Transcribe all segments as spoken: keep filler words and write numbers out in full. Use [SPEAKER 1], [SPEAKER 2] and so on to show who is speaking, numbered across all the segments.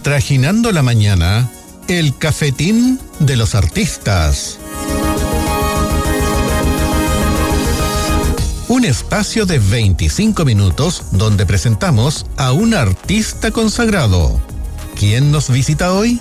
[SPEAKER 1] Trajinando la mañana, el cafetín de los artistas. Un espacio de veinticinco minutos donde presentamos a un artista consagrado. ¿Quién nos visita hoy?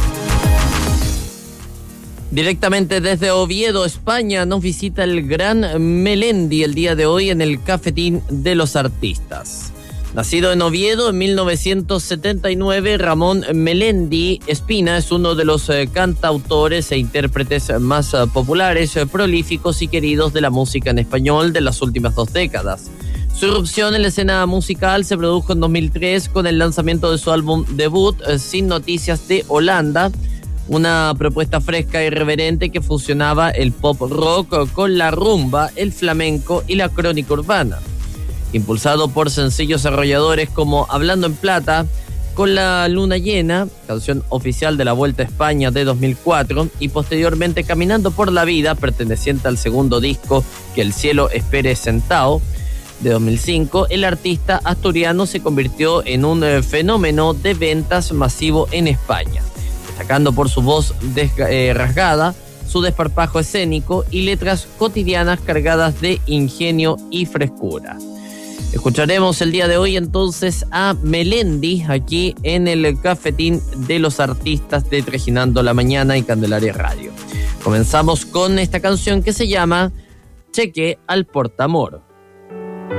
[SPEAKER 2] Directamente desde Oviedo, España, nos visita el gran Melendi el día de hoy en el Cafetín de los Artistas. Nacido en Oviedo en mil novecientos setenta y nueve, Ramón Melendi Espina es uno de los eh, cantautores e intérpretes más eh, populares, eh, prolíficos y queridos de la música en español de las últimas dos décadas. Su irrupción en la escena musical se produjo en dos mil tres con el lanzamiento de su álbum debut, eh, Sin Noticias de Holanda, una propuesta fresca y irreverente que fusionaba el pop rock con la rumba, el flamenco y la crónica urbana. Impulsado por sencillos arrolladores como Hablando en Plata, Con la Luna Llena, canción oficial de la Vuelta a España de dos mil cuatro, y posteriormente Caminando por la Vida, perteneciente al segundo disco Que el Cielo Espere Sentado, de dos mil cinco, el artista asturiano se convirtió en un eh, fenómeno de ventas masivo en España, destacando por su voz desga- eh, rasgada, su desparpajo escénico y letras cotidianas cargadas de ingenio y frescura. Escucharemos el día de hoy entonces a Melendi aquí en el Cafetín de los Artistas de Trajinando la Mañana y Candelaria Radio. Comenzamos con esta canción que se llama Cheque al Portamor.